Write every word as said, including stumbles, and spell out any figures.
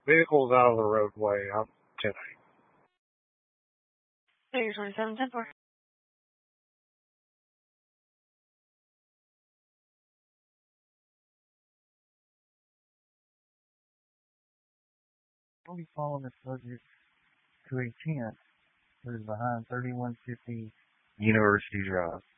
Vehicles out of the roadway. I'm ten eight. Figure twenty-seven ten four. We'll be following the subject to a tent that is behind thirty-one fifty University Drive.